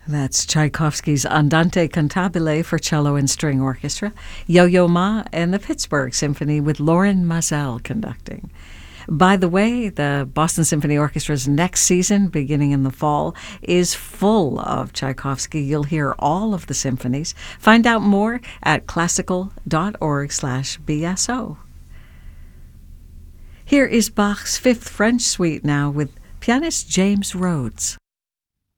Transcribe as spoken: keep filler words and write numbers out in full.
That's Tchaikovsky's Andante Cantabile for cello and string orchestra, Yo-Yo Ma and the Pittsburgh Symphony with Loren Mazel conducting. By the way, the Boston Symphony Orchestra's next season, beginning in the fall, is full of Tchaikovsky. You'll hear all of the symphonies. Find out more at classical.org slash BSO. Here is Bach's Fifth French Suite now with pianist James Rhodes.